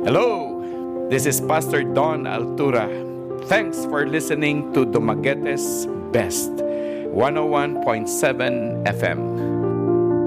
Hello, this is Pastor Don Altura. Thanks for listening to Dumaguete's Best, 101.7 FM.